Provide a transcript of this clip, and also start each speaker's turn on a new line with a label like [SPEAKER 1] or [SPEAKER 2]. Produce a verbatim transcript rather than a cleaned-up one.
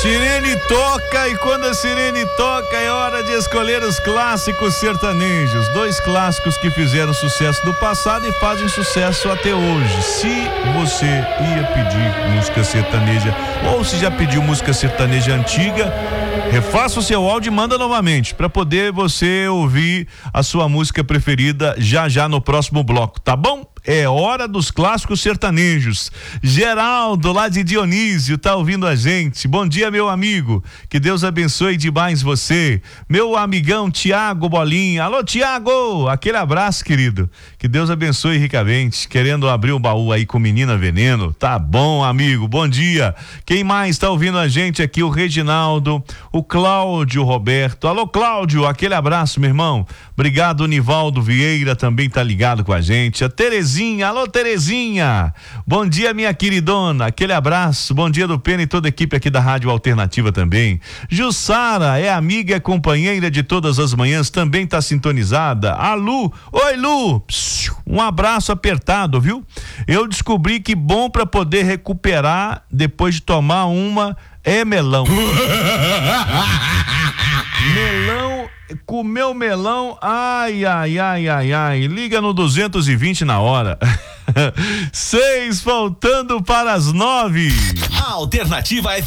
[SPEAKER 1] Sirene toca e quando a sirene toca é hora de escolher os clássicos sertanejos. Dois clássicos que fizeram sucesso no passado e fazem sucesso até hoje. Se você ia pedir música sertaneja ou se já pediu música sertaneja antiga, refaça o seu áudio e manda novamente para poder você ouvir a sua música preferida já já no próximo bloco, tá bom? É hora dos clássicos sertanejos. Geraldo, lá de Dionísio, tá ouvindo a gente. Bom dia, meu amigo. Que Deus abençoe demais você. Meu amigão Tiago Bolinha. Alô, Tiago! Aquele abraço, querido. Que Deus abençoe ricamente. Querendo abrir o baú aí com Menina Veneno. Tá bom, amigo. Bom dia. Quem mais tá ouvindo a gente aqui? O Reginaldo, o Cláudio Roberto. Alô, Cláudio, aquele abraço, meu irmão. Obrigado, Nivaldo Vieira também tá ligado com a gente. A Terezinha. Alô, Terezinha. Bom dia, minha queridona. Aquele abraço. Bom dia do Pena e toda a equipe aqui da Rádio Alternativa também. Jussara é amiga e companheira de todas as manhãs, também tá sintonizada. A Lu. Oi, Lu. Um abraço apertado, viu? Eu descobri que bom pra poder recuperar depois de tomar uma é melão. Melão, comeu melão, ai, ai, ai, ai, ai, liga no duzentos e vinte na hora. Seis faltando para as nove.
[SPEAKER 2] A Alternativa